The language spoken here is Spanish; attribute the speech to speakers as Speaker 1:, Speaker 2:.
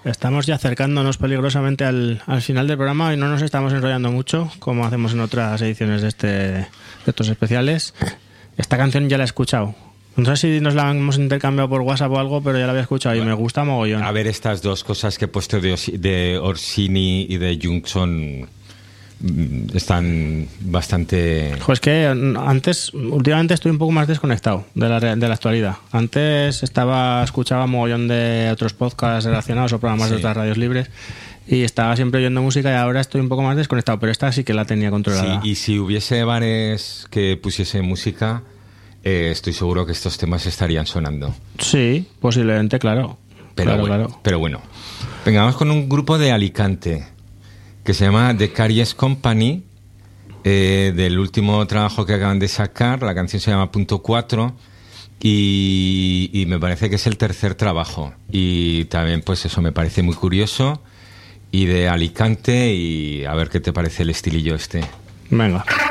Speaker 1: Estamos ya acercándonos peligrosamente al final del programa y no nos estamos enrollando mucho, como hacemos en otras ediciones de estos especiales. Esta canción ya la he escuchado. No sé si nos la hemos intercambiado por WhatsApp o algo, pero ya la había escuchado y me gusta mogollón.
Speaker 2: A ver, estas dos cosas que he puesto de Orsini y de Jung están bastante...
Speaker 1: Es que últimamente estoy un poco más desconectado de la actualidad. Antes escuchaba mogollón de otros podcasts relacionados o programas de otras radios libres y estaba siempre oyendo música, y ahora estoy un poco más desconectado, pero esta sí que la tenía controlada.
Speaker 2: Sí, y si hubiese bares que pusiese música, estoy seguro que estos temas estarían sonando.
Speaker 1: Sí, posiblemente, claro.
Speaker 2: Pero bueno. Venga, vamos con un grupo de Alicante que se llama The Caries Company, del último trabajo que acaban de sacar. La canción se llama Punto 4 y me parece que es el tercer trabajo. Y también, pues eso, me parece muy curioso y de Alicante, y a ver qué te parece el estilillo este.
Speaker 1: Venga.